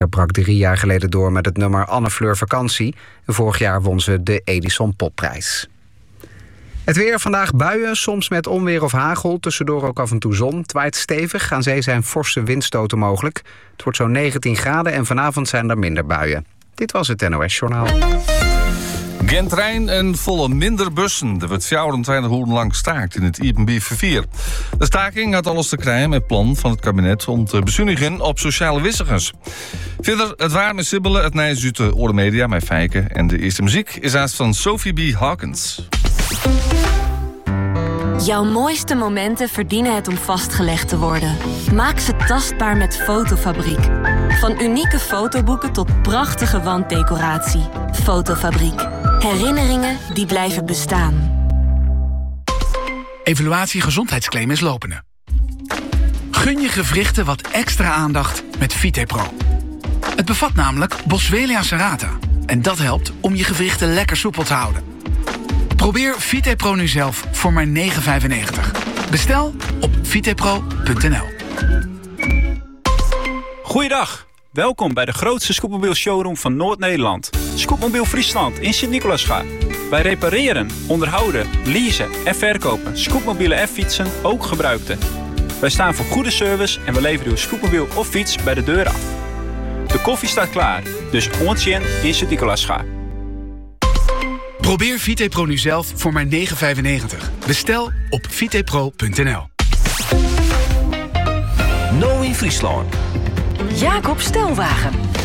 Hij brak 3 jaar geleden door met het nummer Anne Fleur Vakantie. En vorig jaar won ze de Edison Popprijs. Het weer, vandaag buien, soms met onweer of hagel. Tussendoor ook af en toe zon. Het waait stevig, aan zee zijn forse windstoten mogelijk. Het wordt zo'n 19 graden en vanavond zijn er minder buien. Dit was het NOS Journaal. Geen trein en volle minder bussen. Er wordt 24 uur lang gestaakt in het openbaar vervoer. De staking had alles te krijgen met het plan van het kabinet om te bezuinigen op sociale wissigers. Verder het warme sibbelen, het nijs uit de Orde Media met Fijke. En de eerste muziek is haast van Sophie B. Hawkins. Jouw mooiste momenten verdienen het om vastgelegd te worden. Maak ze tastbaar met Fotofabriek. Van unieke fotoboeken tot prachtige wanddecoratie. Fotofabriek. Herinneringen die blijven bestaan. Evaluatie gezondheidsclaim is lopende. Gun je gewrichten wat extra aandacht met VitePro. Het bevat namelijk Boswellia serrata. En dat helpt om je gewrichten lekker soepel te houden. Probeer VitePro nu zelf voor maar €9,95. Bestel op vitepro.nl. Goeiedag, welkom bij de grootste scootmobiel showroom van Noord-Nederland. Scootmobiel Friesland in Sint-Nicolaasga. Wij repareren, onderhouden, leasen en verkopen scootmobielen en fietsen, ook gebruikte. Wij staan voor goede service en we leveren uw scootmobiel of fiets bij de deur af. De koffie staat klaar, dus ontjen in Sint-Nicolaasga. Probeer VitePro nu zelf voor maar €9,95. Bestel op vitepro.nl. Nou in Friesland. Jacob Stelwagen.